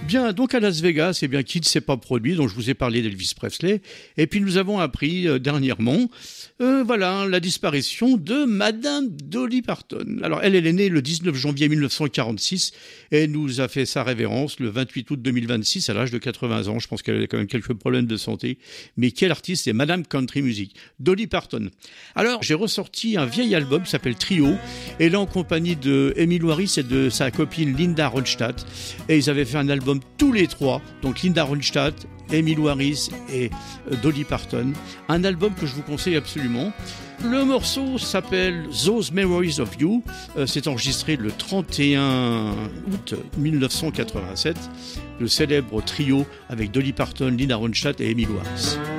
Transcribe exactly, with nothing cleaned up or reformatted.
Bien, donc à Las Vegas, eh bien, qui ne s'est pas produit, dont je vous ai parlé d'Elvis Presley. Et puis nous avons appris euh, dernièrement, euh, voilà, la disparition de Madame Dolly Parton. Alors elle, elle est née le dix-neuf janvier mille neuf cent quarante-six et nous a fait sa révérence le vingt-huit août deux mille vingt-six à l'âge de quatre-vingts ans. Je pense qu'elle a quand même quelques problèmes de santé. Mais quel artiste, c'est Madame Country Music, Dolly Parton. Alors j'ai ressorti un vieil album qui s'appelle Trio, et là en compagnie de Emmylou Harris et de sa copine Linda Ronstadt. Et ils avaient fait un album tous les trois, donc Linda Ronstadt, Emmylou Harris et Dolly Parton. Un album que je vous conseille absolument. Le morceau s'appelle Those Memories of You. Euh, c'est enregistré le trente et un août mille neuf cent quatre-vingt-sept. Le célèbre trio avec Dolly Parton, Linda Ronstadt et Emmylou Harris.